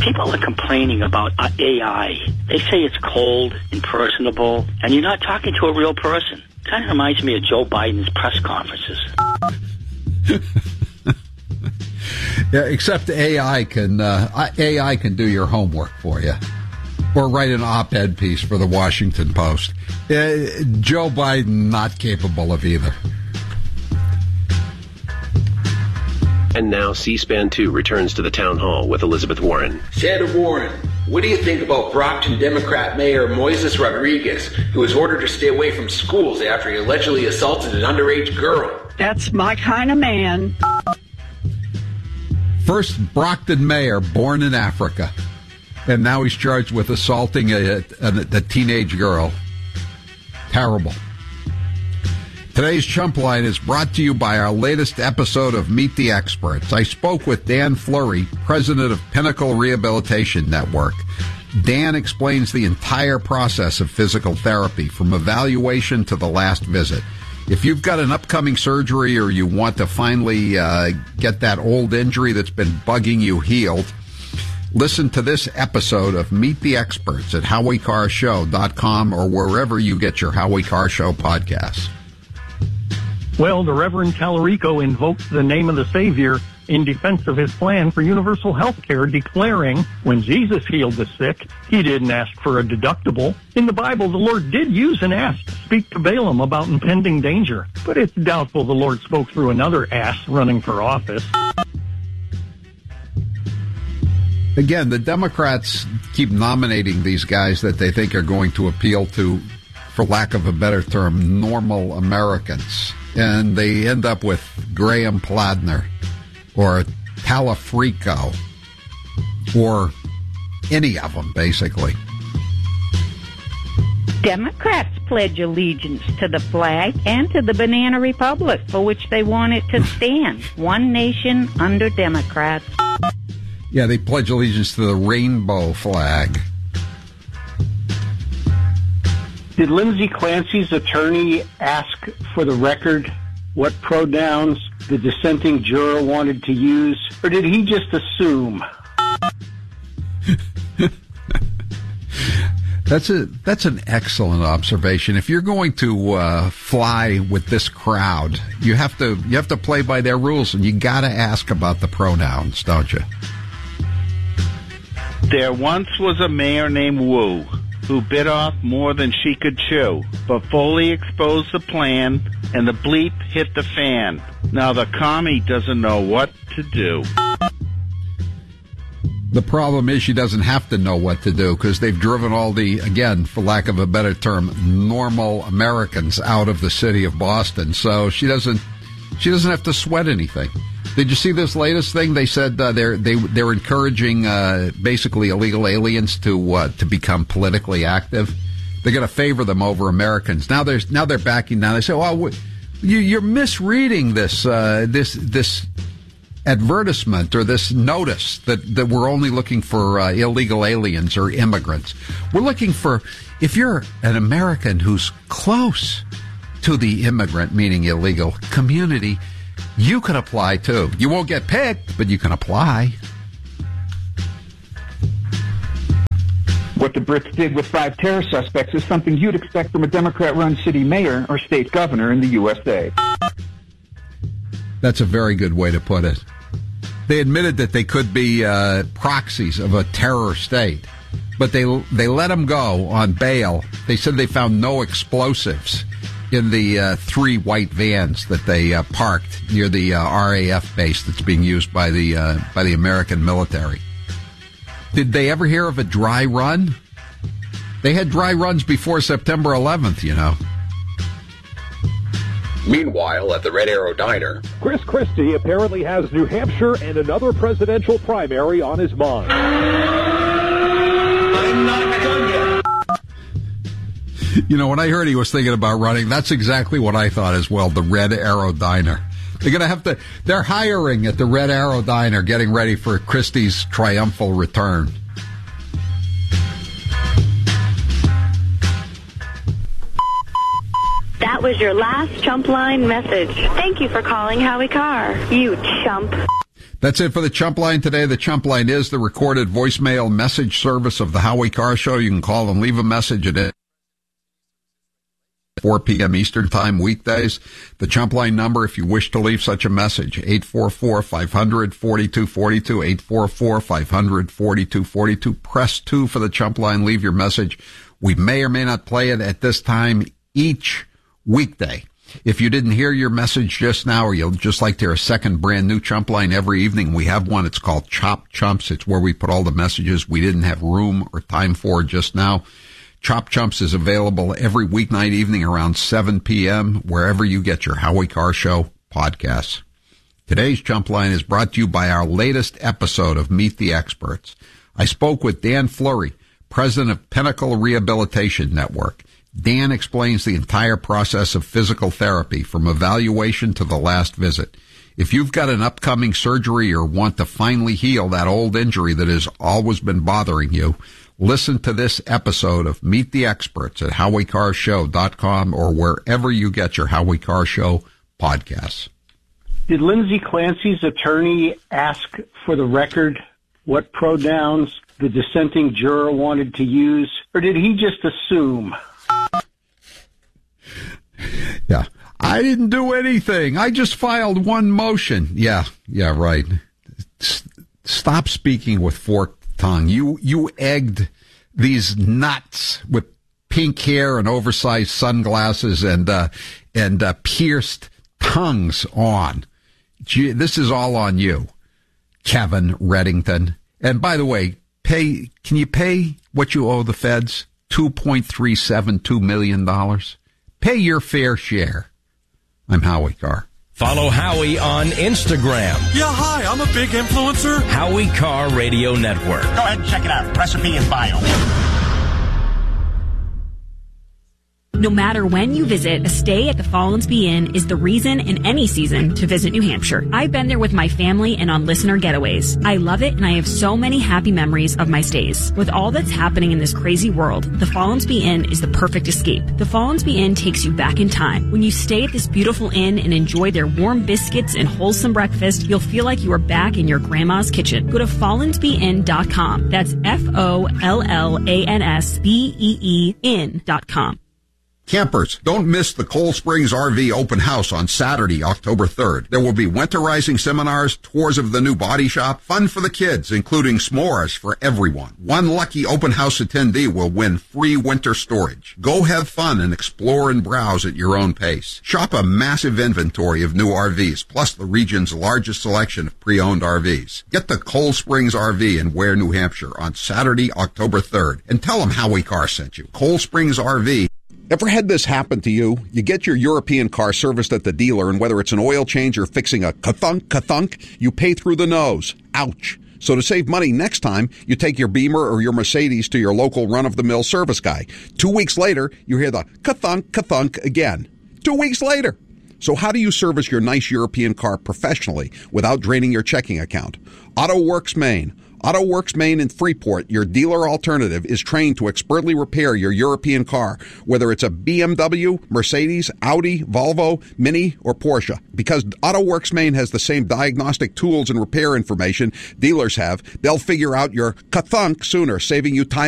People are complaining about AI. They say it's cold, impersonable, and you're not talking to a real person. Kind of reminds me of Joe Biden's press conferences. Yeah, except AI can do your homework for you, or write an op-ed piece for the Washington Post. Joe Biden not capable of either. And now C-SPAN 2 returns to the town hall with Elizabeth Warren. Senator Warren, what do you think about Brockton Democrat Mayor Moises Rodriguez, who was ordered to stay away from schools after he allegedly assaulted an underage girl? That's my kind of man. First Brockton mayor born in Africa, and now he's charged with assaulting a teenage girl. Terrible. Today's Chump Line is brought to you by our latest episode of Meet the Experts. I spoke with Dan Fleury, president of Pinnacle Rehabilitation Network. Dan explains the entire process of physical therapy, from evaluation to the last visit. If you've got an upcoming surgery or you want to finally get that old injury that's been bugging you healed, listen to this episode of Meet the Experts at HowieCarrShow.com or wherever you get your Howie Carr Show podcasts. Well, the Reverend Tallarico invoked the name of the Savior in defense of his plan for universal health care, declaring when Jesus healed the sick, he didn't ask for a deductible. In the Bible, the Lord did use an ass to speak to Balaam about impending danger, but it's doubtful the Lord spoke through another ass running for office. Again, the Democrats keep nominating these guys that they think are going to appeal to, for lack of a better term, normal Americans. And they end up with Graham Pladner or Talafrico or any of them, basically. Democrats pledge allegiance to the flag and to the Banana Republic, for which they want it to stand. One nation under Democrats. Yeah, they pledge allegiance to the rainbow flag. Did Lindsay Clancy's attorney ask for the record what pronouns the dissenting juror wanted to use, or did he just assume? That's an excellent observation. If you're going to fly with this crowd, you have to play by their rules, and you got to ask about the pronouns, don't you? There once was a mayor named Wu who bit off more than she could chew, but fully exposed the plan, and the bleep hit the fan. Now the commie doesn't know what to do. The problem is she doesn't have to know what to do, because they've driven all the, again, for lack of a better term, normal Americans out of the city of Boston. So she doesn't have to sweat anything. Did you see this latest thing? They said they're encouraging basically illegal aliens to become politically active. They're going to favor them over Americans. Now they're backing down. They say, "Well, you're misreading this advertisement or this notice that we're only looking for illegal aliens or immigrants. We're looking for, if you're an American who's close to the immigrant, meaning illegal, community, you can apply too. You won't get picked, but you can apply." What the Brits did with 5 terror suspects is something you'd expect from a Democrat-run city mayor or state governor in the USA. That's a very good way to put it. They admitted that they could be proxies of a terror state, but they let them go on bail. They said they found no explosives in the 3 white vans that they parked near the RAF base that's being used by the American military. Did they ever hear of a dry run? They had dry runs before September 11th, you know. Meanwhile, at the Red Arrow Diner, Chris Christie apparently has New Hampshire and another presidential primary on his mind. I'm not done yet. You know, when I heard he was thinking about running, that's exactly what I thought as well, the Red Arrow Diner. They're hiring at the Red Arrow Diner, getting ready for Christie's triumphal return. That was your last Chump Line message. Thank you for calling Howie Carr, you chump. That's it for the Chump Line today. The Chump Line is the recorded voicemail message service of the Howie Carr Show. You can call and leave a message at 4 p.m. Eastern Time weekdays. The Chump Line number, if you wish to leave such a message, 844-500-4242, 844-500-4242. Press 2 for the Chump Line. Leave your message. We may or may not play it at this time each weekday. If you didn't hear your message just now, or you'll just like to hear a second brand new Chump Line every evening, we have one. It's called Chop Chumps. It's where we put all the messages we didn't have room or time for just now. Chop Chumps is available every weeknight evening around 7 p.m. wherever you get your Howie Carr Show podcasts. Today's Chump Line is brought to you by our latest episode of Meet the Experts. I spoke with Dan Fleury, president of Pinnacle Rehabilitation Network. Dan explains the entire process of physical therapy from evaluation to the last visit. If you've got an upcoming surgery or want to finally heal that old injury that has always been bothering you, listen to this episode of Meet the Experts at HowieCarrShow.com or wherever you get your Howie Carr Show podcasts. Did Lindsay Clancy's attorney ask for the record what pronouns the dissenting juror wanted to use, or did he just assume? Yeah. I didn't do anything. I just filed one motion. Yeah, right. Stop speaking with forked tongue. You egged these nuts with pink hair and oversized sunglasses and pierced tongues on. Gee, this is all on you, Kevin Reddington. And by the way, can you pay what you owe the feds? $2.372 million. Pay your fair share. I'm Howie Carr. Follow Howie on Instagram. Yeah, hi, I'm a big influencer. Howie Carr Radio Network. Go ahead and check it out. Recipe in bio. No matter when you visit, a stay at the Follansbee Inn is the reason in any season to visit New Hampshire. I've been there with my family and on listener getaways. I love it, and I have so many happy memories of my stays. With all that's happening in this crazy world, the Follansbee Inn is the perfect escape. The Follansbee Inn takes you back in time. When you stay at this beautiful inn and enjoy their warm biscuits and wholesome breakfast, you'll feel like you are back in your grandma's kitchen. Go to FollansbeeInn.com. That's FOLLANSBEE inn.com. Campers, don't miss the Cold Springs RV Open House on Saturday, October 3rd. There will be winterizing seminars, tours of the new body shop, fun for the kids, including s'mores for everyone. One lucky open house attendee will win free winter storage. Go have fun and explore and browse at your own pace. Shop a massive inventory of new RVs, plus the region's largest selection of pre-owned RVs. Get to Cold Springs RV in Ware, New Hampshire on Saturday, October 3rd, and tell them Howie Carr sent you. Cold Springs RV. Ever had this happen to you? You get your European car serviced at the dealer, and whether it's an oil change or fixing a ka-thunk, you pay through the nose. Ouch. So to save money next time, you take your Beamer or your Mercedes to your local run-of-the-mill service guy. 2 weeks later, you hear the ka-thunk again. 2 weeks later. So how do you service your nice European car professionally without draining your checking account? AutoWorks Maine. AutoWorks Maine in Freeport, your dealer alternative, is trained to expertly repair your European car, whether it's a BMW, Mercedes, Audi, Volvo, Mini, or Porsche. Because AutoWorks Maine has the same diagnostic tools and repair information dealers have, they'll figure out your ka-thunk sooner, saving you time